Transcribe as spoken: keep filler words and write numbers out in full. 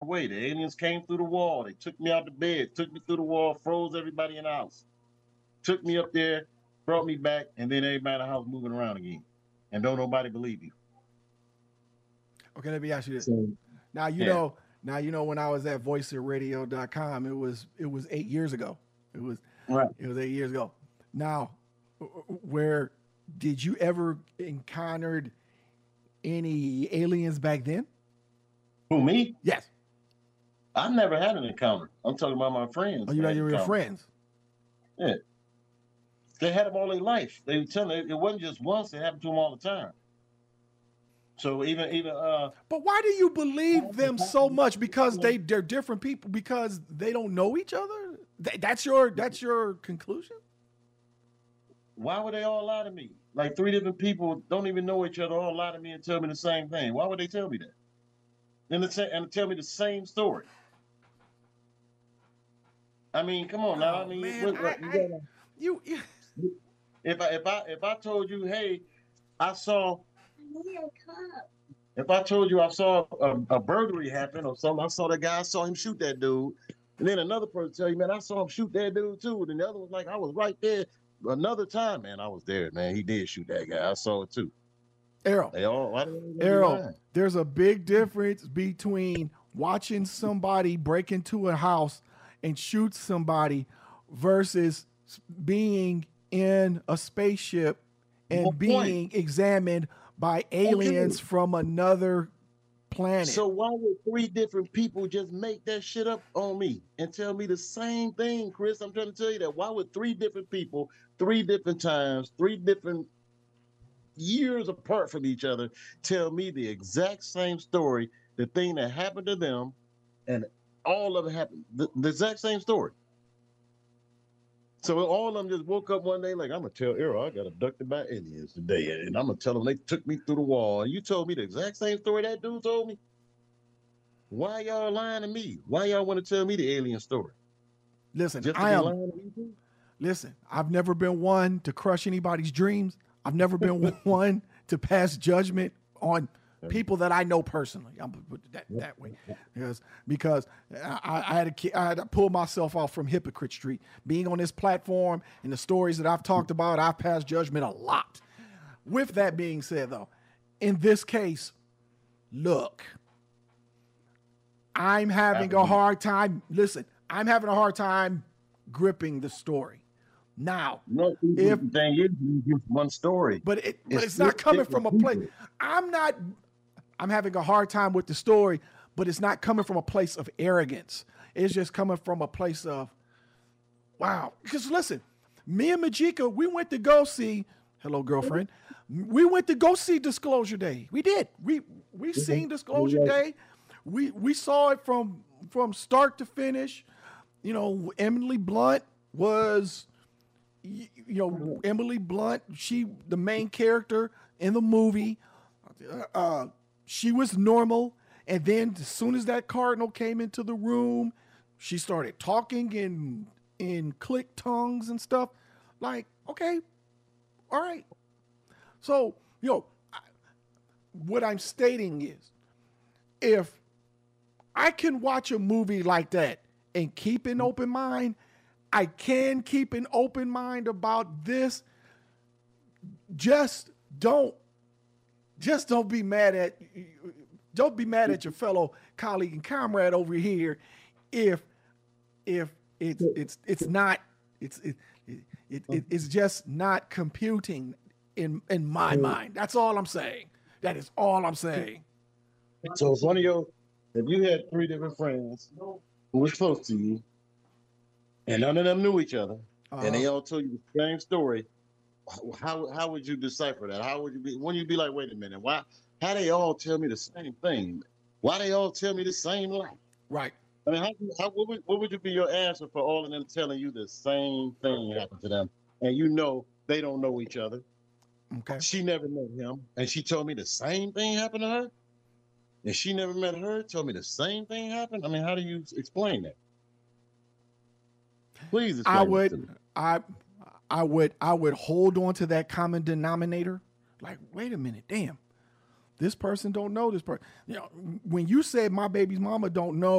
away. The aliens came through the wall. They took me out the bed, took me through the wall, froze everybody in the house, took me up there, brought me back, and then everybody in the house moving around again. And don't nobody believe you. Okay, let me ask you this. So, now you yeah. know, now you know when I was at voice of radio dot com, it was it was eight years ago. It was right. It was eight years ago. Now, where did you ever encountered any aliens back then? Who, me? Yes. I never had an encounter. I'm talking about my friends. Oh, you know, you were your friends. Yeah. They had them all their life. They were telling it, it wasn't just once, it happened to them all the time. So even even uh But why do you believe them so much? Because they they're different people, because they don't know each other? Th- that's your that's your conclusion? Why would they all lie to me? Like three different people don't even know each other, all lie to me and tell me the same thing. Why would they tell me that? And, the, and tell me the same story. I mean, come on now. Oh, I mean, man, what, what, I, you, I, gotta, you, you if I if I if I told you, hey, I saw. If I told you I saw a, a burglary happen or something, I saw the guy, I saw him shoot that dude, and then another person tell you, man, I saw him shoot that dude too, and the other was like, I was right there. Another time, man, I was there, man. He did shoot that guy. I saw it too. Errol, they all, why they Errol, there's a big difference between watching somebody break into a house and shoot somebody versus being in a spaceship and What being point? examined by aliens Okay. from another planet. So why would three different people just make that shit up on me and tell me the same thing, Chris? I'm trying to tell you that. Why would three different people, three different times, three different years apart from each other, tell me the exact same story, the thing that happened to them, and all of it happened, the, the exact same story. So all of them just woke up one day like, I'm gonna tell Errol I got abducted by aliens today, and I'm gonna tell them they took me through the wall. And you told me the exact same story that dude told me. Why y'all lying to me? Why y'all want to tell me the alien story? Listen, Just to I be am. lying to me too? Listen, I've never been one to crush anybody's dreams. I've never been one to pass judgment on people that I know personally. I'm gonna put it that, that way, because because I, I had to I had to pull myself off from Hypocrite Street. Being on this platform and the stories that I've talked about, I've passed judgment a lot. With that being said, though, in this case, look, I'm having a hard time. Listen, I'm having a hard time gripping the story. Now, No, if the thing is, you give one story, but it but It's it's not coming different from a place. people. I'm not. I'm having a hard time with the story, but it's not coming from a place of arrogance. It's just coming from a place of, wow. Because listen, me and Majika, we went to go see. Hello, girlfriend. We went to go see Disclosure Day. We did. We we seen Disclosure Day. We we saw it from from start to finish. You know, Emily Blunt was. You know, Emily Blunt, she, the main character in the movie, uh, she was normal. And then as soon as that cardinal came into the room, she started talking in, in click tongues and stuff. Like, okay, all right. So, you know, I, what I'm stating is, if I can watch a movie like that and keep an open mind, I can keep an open mind about this. Just don't, just don't be mad at, don't be mad at your fellow colleague and comrade over here, if, if it's it's it's not, it's it, it, it it's just not computing in in my mind. That's all I'm saying. That is all I'm saying. So if one of your, if you had three different friends who were close to you, and none of them knew each other, uh-huh. and they all told you the same story, how how would you decipher that? How would you be? When you be like, wait a minute, why? How they all tell me the same thing? Why they all tell me the same lie? Right. I mean, how, how what, would, what would you be your answer for all of them telling you the same thing happened to them, and you know they don't know each other? Okay. She never met him, and she told me the same thing happened to her, and she never met her, told me the same thing happened. I mean, how do you explain that? Please explain I would, to me. I, I would, I would hold on to that common denominator. Like, wait a minute, damn, this person don't know this person. You know, when you said my baby's mama don't know